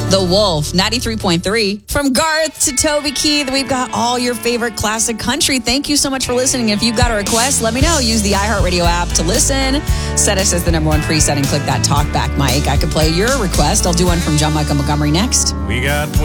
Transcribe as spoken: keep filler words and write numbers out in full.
The Wolf, ninety-three point three. From Garth to Toby Keith, we've got all your favorite classic country. Thank you so much for listening. If you've got a request, let me know. Use the iHeartRadio app to listen. Set us as the number one preset and click that talkback mic. I could play your request. I'll do one from John Michael Montgomery next. We got